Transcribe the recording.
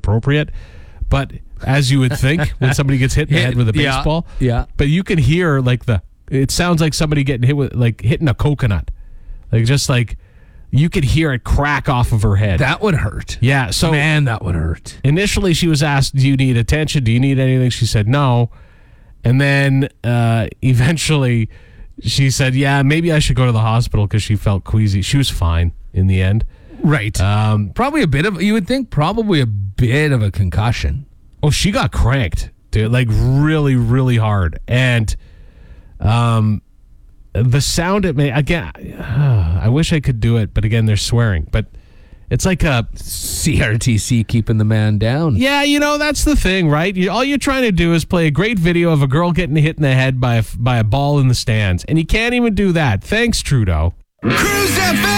appropriate. But as you would think when somebody gets hit in the head with a baseball. Yeah. But you can hear it sounds like somebody getting hit with hitting a coconut. Just you could hear it crack off of her head. That would hurt. Yeah. So man, that would hurt. Initially she was asked, do you need attention? Do you need anything? She said no. And then eventually she said, yeah, maybe I should go to the hospital because she felt queasy. She was fine in the end. Right. Probably you would think probably a bit of a concussion. Oh, she got cranked, dude, really, really hard. And the sound it made, again, I wish I could do it, but again, they're swearing. But it's like a CRTC keeping the man down. Yeah, that's the thing, right? All you're trying to do is play a great video of a girl getting hit in the head by a ball in the stands. And you can't even do that. Thanks, Trudeau. Cruise FM!